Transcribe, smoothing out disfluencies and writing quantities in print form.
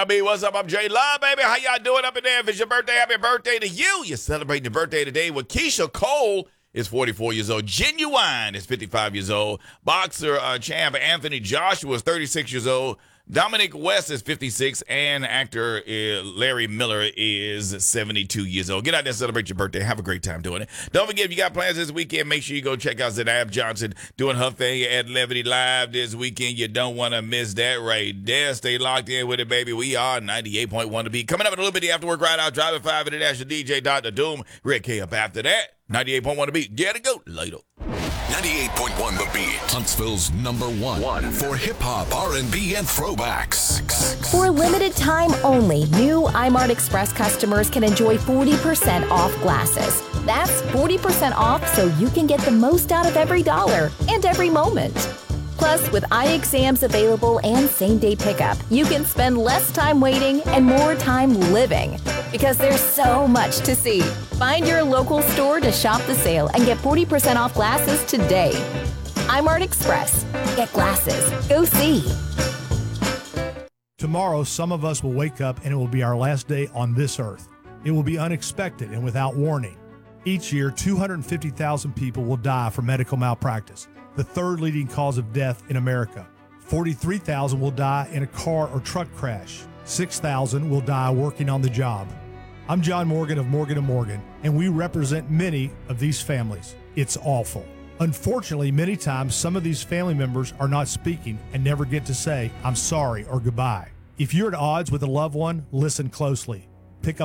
What's up? I'm Jay Love, baby. How y'all doing up in there? If it's your birthday, happy birthday to you. You're celebrating your birthday today with Keisha Cole is 44 years old. Genuine is 55 years old. Boxer champ Anthony Joshua is 36 years old. Dominic West is 56, and actor Larry Miller is 72 years old. Get out there and celebrate your birthday. Have a great time doing it. Don't forget, if you got plans this weekend, make sure you go check out Zanab Johnson doing her thing at Levity Live this weekend. You don't want to miss that right there. Stay locked in with it, baby. We are 98.1 to be. Coming up in a little bit, the After Work Ride Out, Driving 5 International DJ Dr. Doom. Rick K up after that. 98.1 to be. Get it go. Later. 98.1 The Beat, Huntsville's #1 for hip-hop, R&B, and throwbacks. For a limited time only, new iMart Express customers can enjoy 40% off glasses. That's 40% off so you can get the most out of every dollar and every moment. Plus, with eye exams available and same-day pickup, you can spend less time waiting and more time living. Because there's so much to see. Find your local store to shop the sale and get 40% off glasses today. iMart Express. Get glasses. Go see. Tomorrow, some of us will wake up and it will be our last day on this earth. It will be unexpected and without warning. Each year, 250,000 people will die from medical malpractice, the third leading cause of death in America. 43,000 will die in a car or truck crash. 6,000 will die working on the job. I'm John Morgan of Morgan & Morgan, and we represent many of these families. It's awful. Unfortunately, many times some of these family members are not speaking and never get to say, "I'm sorry" or "goodbye." If you're at odds with a loved one, listen closely.